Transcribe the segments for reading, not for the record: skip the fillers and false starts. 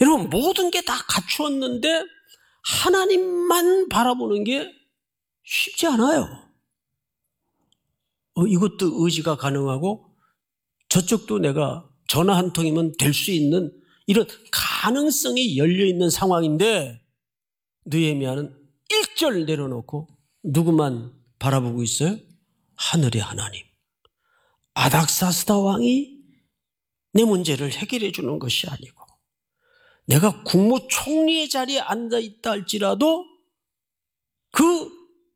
여러분, 모든 게 다 갖추었는데 하나님만 바라보는 게 쉽지 않아요. 이것도 의지가 가능하고 저쪽도 내가 전화 한 통이면 될 수 있는 이런 가능성이 열려있는 상황인데 느헤미야는 1절 내려놓고 누구만 바라보고 있어요? 하늘의 하나님. 아닥사스다 왕이 내 문제를 해결해 주는 것이 아니고 내가 국무총리의 자리에 앉아있다 할지라도 그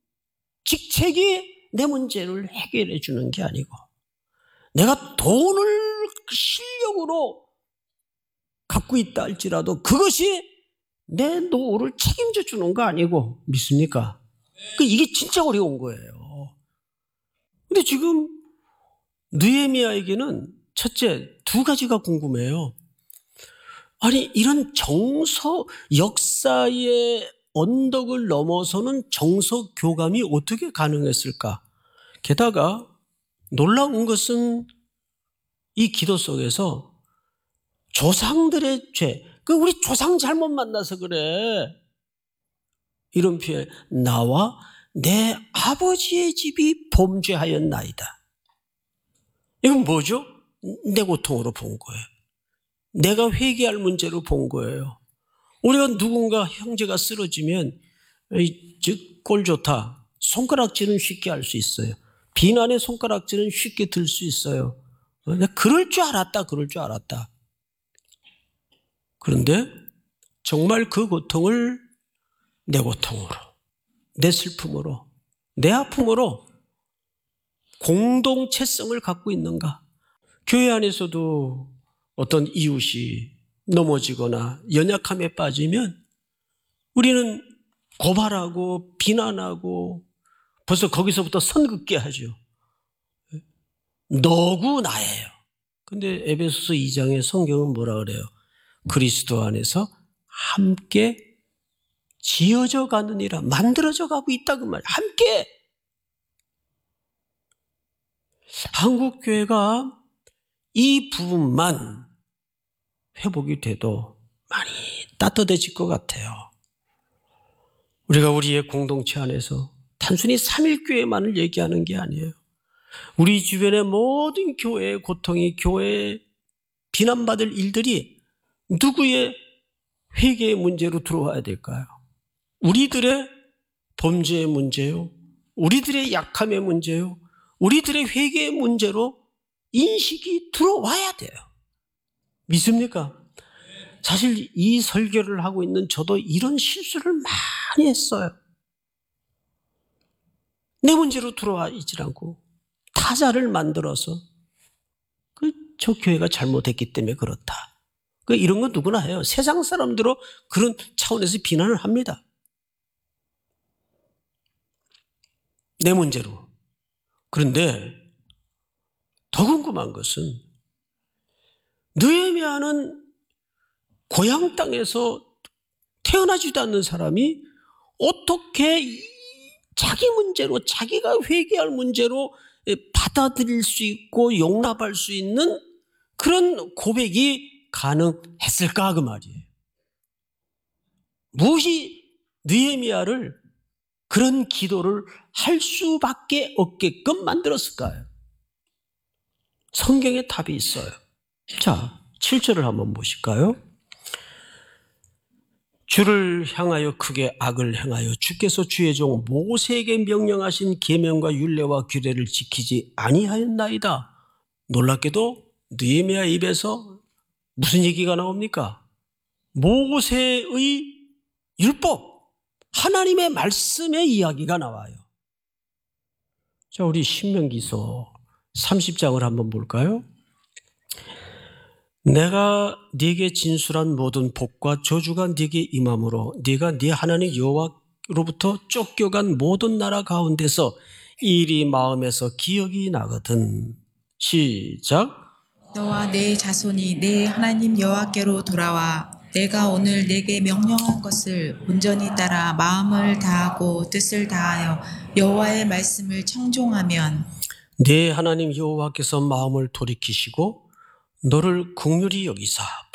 직책이 내 문제를 해결해 주는 게 아니고 내가 돈을 실력으로 갖고 있다 할지라도 그것이 내 노후를 책임져 주는 거 아니고 믿습니까? 이게 진짜 어려운 거예요. 근데 지금 느헤미야에게는 첫째, 두 가지가 궁금해요. 아니, 이런 역사의 언덕을 넘어서는 정서 교감이 어떻게 가능했을까? 게다가 놀라운 것은 이 기도 속에서 조상들의 죄, 우리 조상 잘못 만나서 그래. 이런 표현, 나와 내 아버지의 집이 범죄하였나이다. 이건 뭐죠? 내 고통으로 본 거예요. 내가 회개할 문제로 본 거예요. 우리가 누군가 형제가 쓰러지면 꼴 좋다. 손가락질은 쉽게 할 수 있어요. 비난의 손가락질은 쉽게 들 수 있어요. 내가 그럴 줄 알았다. 그런데 정말 그 고통을 내 고통으로, 내 슬픔으로, 내 아픔으로 공동체성을 갖고 있는가? 교회 안에서도 어떤 이웃이 넘어지거나 연약함에 빠지면 우리는 고발하고 비난하고 벌써 거기서부터 선긋게 하죠. 너구 나예요. 근데 에베소서 2장의 성경은 뭐라 그래요? 그리스도 안에서 함께 지어져 가느니라, 만들어져 가고 있다 그 말이에요. 함께. 한국교회가 이 부분만 회복이 돼도 많이 따뜻해질 것 같아요. 우리가 우리의 공동체 안에서 단순히 삼일교회만을 얘기하는 게 아니에요. 우리 주변의 모든 교회의 고통이, 교회에 비난받을 일들이 누구의 회개의 문제로 들어와야 될까요? 우리들의 범죄의 문제요, 우리들의 약함의 문제요, 우리들의 회개의 문제로 인식이 들어와야 돼요. 믿습니까? 사실 이 설교를 하고 있는 저도 이런 실수를 많이 했어요. 내 문제로 들어와 있지 않고 타자를 만들어서 저 교회가 잘못했기 때문에 그렇다. 이런 건 누구나 해요. 세상 사람들은 그런 차원에서 비난을 합니다. 내 문제로. 그런데 더 궁금한 것은 느헤미야는 고향 땅에서 태어나지도 않는 사람이 어떻게 자기 문제로, 자기가 회개할 문제로 받아들일 수 있고 용납할 수 있는 그런 고백이 가능했을까 그 말이에요. 무엇이 느헤미야를 그런 기도를 할 수밖에 없게끔 만들었을까요? 성경에 답이 있어요. 자, 7절을 한번 보실까요? 주를 향하여 크게 악을 행하여 주께서 주의 종 모세에게 명령하신 계명과 율례와 규례를 지키지 아니하였나이다. 놀랍게도 느헤미야 입에서 무슨 얘기가 나옵니까? 모세의 율법, 하나님의 말씀의 이야기가 나와요. 자, 우리 신명기서 30장을 한번 볼까요? 내가 네게 진술한 모든 복과 저주가 네게 임함으로 네가 네 하나님 여호와로부터 쫓겨간 모든 나라 가운데서 이 일이 마음에서 기억이 나거든. 시작. 너와 내 자손이 내 하나님 여호와께로 돌아와 내가 오늘 내게 명령한 것을 온전히 따라 마음을 다하고 뜻을 다하여 여호와의 말씀을 청종하면 네 하나님 여호와께서 마음을 돌이키시고 너를 긍휼히 여기사